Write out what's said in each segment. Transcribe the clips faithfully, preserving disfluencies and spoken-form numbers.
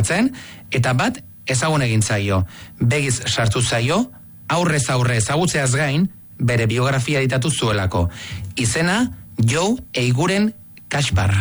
sartzen, eta bat ezagun egin zaio. Begiz sartu zaio, aurrez aurre ezagutzeaz gain, bere biografia editatu zuelako. Izena, Joe Eiguren Kaxbarra.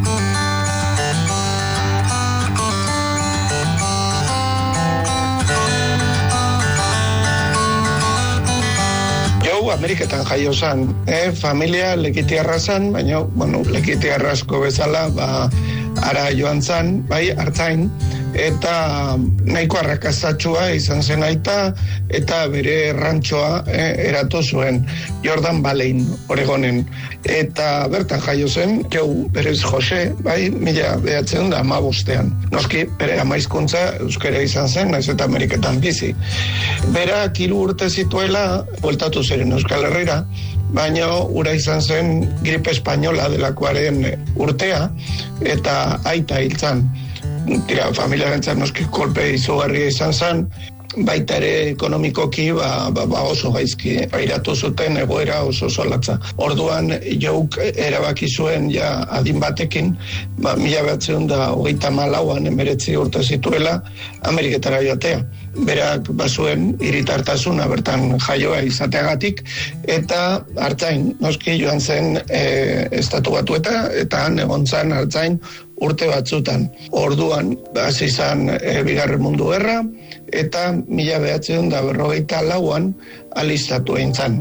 Joe Ameriketan jaio zan, eh? Familia lekitiarra zan, baina, bueno, lekitiarrazko bezala, ba, ara joan zan, bai, Artzain, eta nahiko arrakastatxua izan zen aita, eta bere rantxoa eh, eratu zuen, Jordan Valley, Oregonen. Eta bertan jaio zen, Joe, berez Jose, bai, mila behatzen da amabostean. Noski, bere amaizkuntza euskera izan zen, naiz eta Ameriketan bizi. Berak hiru urte zituela, bueltatu ziren Euskal Herrira, baina ura izan zen gripe espainola delakoaren urtea, eta aita hiltzan. Tira, familiarentzat noski kolpe izugarria izan zen, baita ere ekonomikoki ba, ba, ba oso gaizki pairatu zuten egoera oso oso latza. Orduan Jouk erabaki zuen ja adin batekin, ba, mila behatzen da hogeita malauan emeretzi urte zituela Ameriketara joatea. Berak bazuen hiritartasuna bertan jaioa izateagatik, eta Artzain noski joan zen e, estatu batueta, eta han egon zen Artzain urte batzutan. Orduan, hasi izan e, bigarren mundu gerra, eta mila behatzen da berrogeita lauan alistatu egin zan.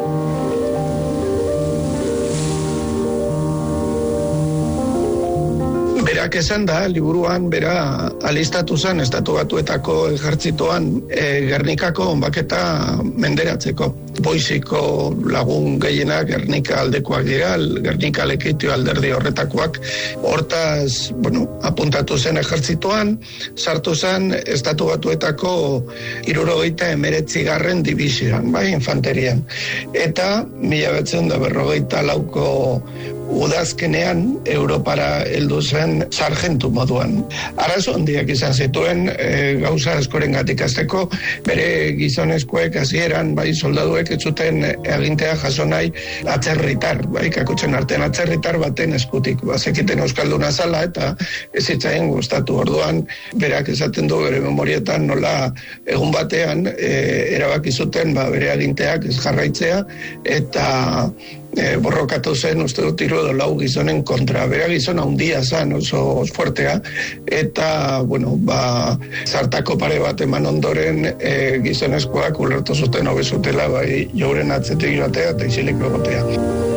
Berak esan da, liburuan, bera alistatu zen estatu batuetako ejertzitoan e, Gernikako onbaketa menderatzeko. Boiziko lagun gehienak Gernika aldekoak dira, Gernika lekitio alderdi horretakoak. Hortaz, bueno, apuntatu zen ejertzitoan, sartu zen estatu batuetako hirurogeita emeretzigarren divisioan, bai, infanterian. Eta mila behatzen da berrogeita lauko udazkenean Europara heldu zen sargentu moduan. Arazo handiak izan zituen e, gauza askorengatik hasteko, bere gizonezkoek hasieran bai soldaduek ez zuten agintea jaso nahi atzerritar, bai kakotzen artean atzerritar baten eskutik. Bazekiten euskalduna zala eta ez zitzaien gustatu. Orduan berak esaten du bere memorietan nola egun batean e, erabaki zuten ba, bere aginteak ez jarraitzea eta E, borrokatu zen, uste dut hiru edo lau gizonen kontra. Bera gizona handia zen, oso fuertea, eta, bueno, ba, zartako pare bat eman ondoren e, gizonezkoak ulertu zuten hobezutela, bai, Jouren atzetik joatea eta isilik egotea.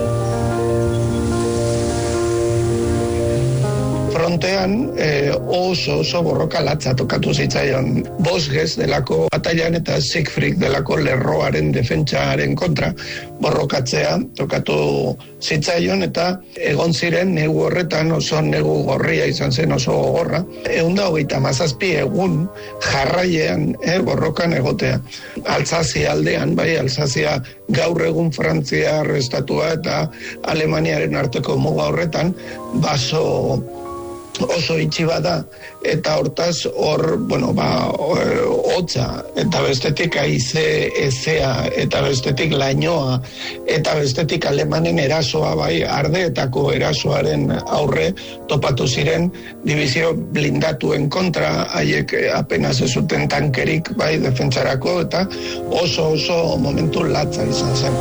Frontean eh, oso oso borroka latza tokatu zitzaion. Bosges delako batailan eta Siegfried delako lerroaren defentsaren kontra borrokatzea tokatu zitzaion, eta egon ziren negu horretan oso negu gorria izan zen, oso gogorra. Ehun da hogeita hamazazpi egun jarraian eh, borrokan egotea. Alsazia aldean, bai, Alsazia gaur egun Frantziar estatua eta Alemaniaren arteko muga horretan, baso oso itxi bada, eta hortaz hor, bueno, ba, hotza, eta bestetik haize ezea, eta bestetik lainoa, eta bestetik alemanen erasoa, bai, ardeetako erasoaren aurre topatu ziren dibizio blindatuen kontra, haiek apenas ez zuten tankerik, bai, defentsarako, eta oso oso momentu latza izan zen.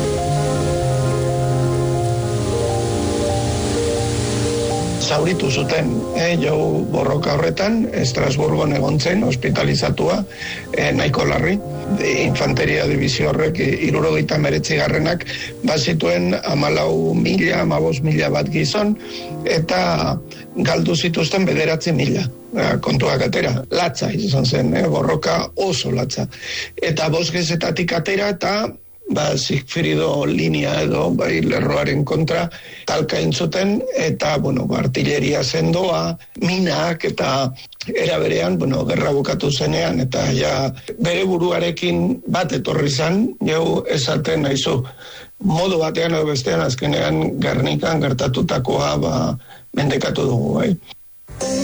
Zauritu zuten, eh, Joe borroka horretan, Estrasburgon egon zen, hospitalizatua, eh, nahiko larri. Infanteria dibizio horrek hirurogeita hemeretzi garrenak bazituen hamalau mila, hamabost mila bat gizon, eta galdu zituzten bederatzi mila. Kontuak atera, latza izan zen, eh, borroka oso latza. Eta Bosgesetatik atera eta ba, Siegfriedo linea edo bai, lerroaren kontra talka intzuten, eta, bueno, artilleria sendoa, minak, eta era berean, bueno, gerra bukatu zenean, eta ja bere buruarekin bat etorri zan, jau esaten naizu, modu batean edo bestean azkenean Gernikan gertatutakoa ba, mendekatu dugu, bai.